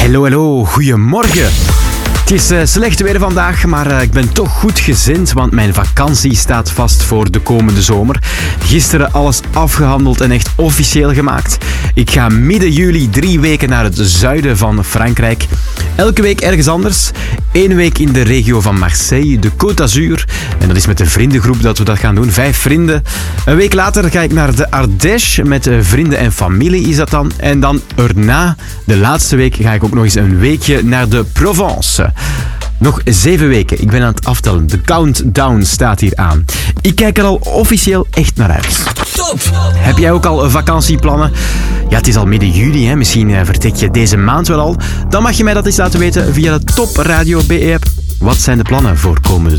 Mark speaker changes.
Speaker 1: Hallo, goedemorgen. Het is slecht weer vandaag, maar ik ben toch goed gezind, want mijn vakantie staat vast voor de komende zomer. Gisteren alles afgehandeld en echt officieel gemaakt. Ik ga midden juli 3 weken naar het zuiden van Frankrijk. Elke week ergens anders. 1 week in de regio van Marseille, de Côte d'Azur. En dat is met de vriendengroep dat we dat gaan doen. 5 vrienden. Een week later ga ik naar de Ardèche met vrienden en familie is dat dan. En dan erna, de laatste week, ga ik ook nog eens een weekje naar de Provence. Nog 7 weken. Ik ben aan het aftellen. De countdown staat hier aan. Ik kijk er al officieel echt naar uit.
Speaker 2: Top!
Speaker 1: Heb jij ook al vakantieplannen? Ja, het is al midden juli, hè. Misschien vertrek je deze maand wel al. Dan mag je mij dat eens laten weten via de Top Radio BE-app. Wat zijn de plannen voor komende